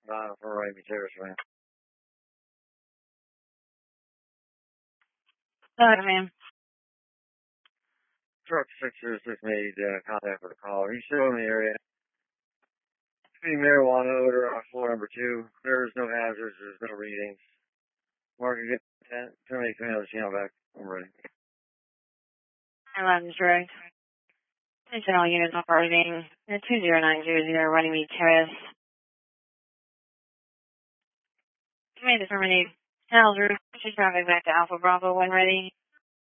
For Raimi Terrace, man. Ma'am. Truck 606 made contact with a caller. He's still in the area. Any marijuana odor on floor number 2. There's no hazards. There's no readings. Mark, get 10. Terminate command of the channel back. I'm ready. 11 direct. Attention all units operating at 20900 Runnymede Terrace. You may terminate How's route to traffic back to Alpha Bravo when ready.